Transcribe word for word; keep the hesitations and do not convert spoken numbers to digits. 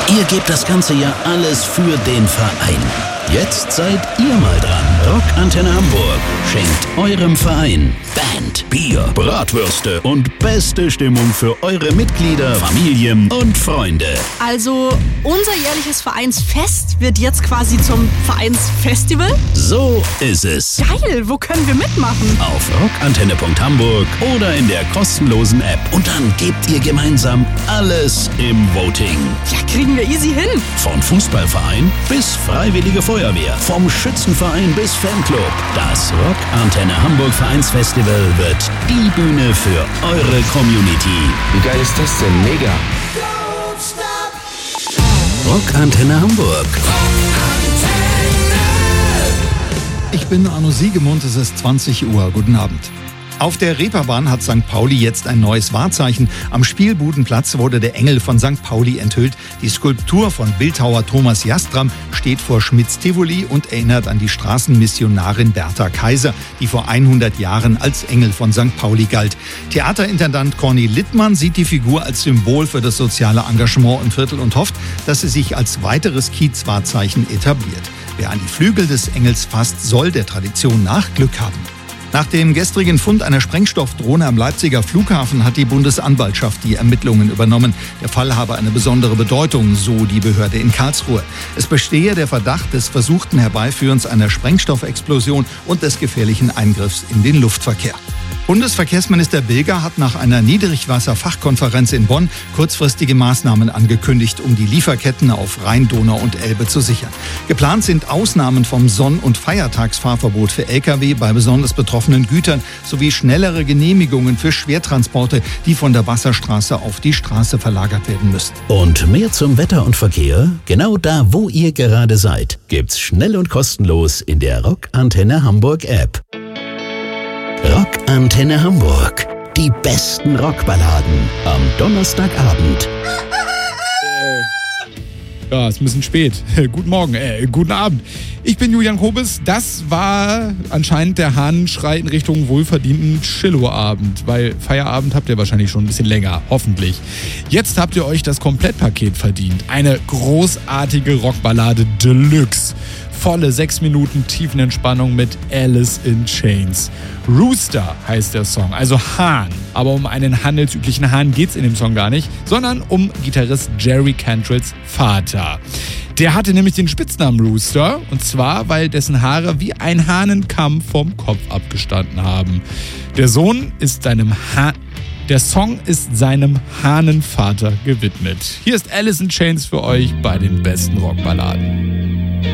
Ihr gebt das ganze Jahr alles für den Verein. Jetzt seid ihr mal dran. Rockantenne Hamburg schenkt eurem Verein Band, Bier, Bratwürste und beste Stimmung für eure Mitglieder, Familien und Freunde. Also unser jährliches Vereinsfest wird jetzt quasi zum Vereinsfestival? So ist es. Geil, wo können wir mitmachen? Auf rockantenne punkt hamburg oder in der kostenlosen App. Und dann gebt ihr gemeinsam alles im Voting. Ja, kriegen wir easy hin. Von Fußballverein bis Freiwillige Feuerwehr, vom Schützenverein bis Fanclub. Das Rockantenne Hamburg Vereinsfestival wird die Bühne für eure Community. Wie geil ist das denn? Mega. Rockantenne Hamburg. Ich bin Arno Siegemund, es ist zwanzig Uhr. Guten Abend. Auf der Reeperbahn hat Sankt Pauli jetzt ein neues Wahrzeichen. Am Spielbudenplatz wurde der Engel von Sankt Pauli enthüllt. Die Skulptur von Bildhauer Thomas Jastram steht vor Schmitz-Tivoli und erinnert an die Straßenmissionarin Bertha Kaiser, die vor hundert Jahren als Engel von Sankt Pauli galt. Theaterintendant Corny Littmann sieht die Figur als Symbol für das soziale Engagement im Viertel und hofft, dass sie sich als weiteres Kiezwahrzeichen etabliert. Wer an die Flügel des Engels fasst, soll der Tradition nach Glück haben. Nach dem gestrigen Fund einer Sprengstoffdrohne am Leipziger Flughafen hat die Bundesanwaltschaft die Ermittlungen übernommen. Der Fall habe eine besondere Bedeutung, so die Behörde in Karlsruhe. Es bestehe der Verdacht des versuchten Herbeiführens einer Sprengstoffexplosion und des gefährlichen Eingriffs in den Luftverkehr. Bundesverkehrsminister Bilger hat nach einer Niedrigwasserfachkonferenz in Bonn kurzfristige Maßnahmen angekündigt, um die Lieferketten auf Rhein, Donau und Elbe zu sichern. Geplant sind Ausnahmen vom Sonn- und Feiertagsfahrverbot für L K W bei besonders betroffenen Gütern sowie schnellere Genehmigungen für Schwertransporte, die von der Wasserstraße auf die Straße verlagert werden müssen. Und mehr zum Wetter und Verkehr? Genau da, wo ihr gerade seid, gibt's schnell und kostenlos in der Rockantenne Hamburg App. Rockantenne Hamburg. Die besten Rockballaden am Donnerstagabend. Ja, ist ein bisschen spät. Guten Morgen, äh, guten Abend. Ich bin Julian Kobes. Das war anscheinend der Hahnenschrei in Richtung wohlverdienten Chillo-Abend, weil Feierabend habt ihr wahrscheinlich schon ein bisschen länger, hoffentlich. Jetzt habt ihr euch das Komplettpaket verdient. Eine großartige Rockballade Deluxe. Volle sechs Minuten Tiefenentspannung mit Alice in Chains. Rooster heißt der Song, also Hahn. Aber um einen handelsüblichen Hahn geht's in dem Song gar nicht, sondern um Gitarrist Jerry Cantrills Vater. Der hatte nämlich den Spitznamen Rooster, und zwar, weil dessen Haare wie ein Hahnenkamm vom Kopf abgestanden haben. Der Sohn ist seinem Hahn... Der Song ist seinem Hahnenvater gewidmet. Hier ist Alice in Chains für euch bei den besten Rockballaden.